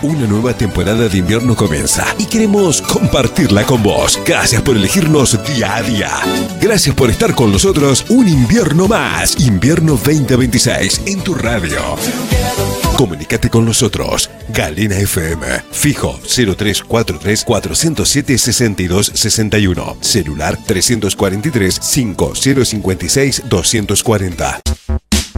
Una nueva temporada de invierno comienza y queremos compartirla con vos. Gracias por elegirnos día a día. Gracias por estar con nosotros un invierno más. Invierno 2026 en tu radio. Comunícate con nosotros. Galena FM. Fijo 0343 407 6261. Celular 343 5056 240.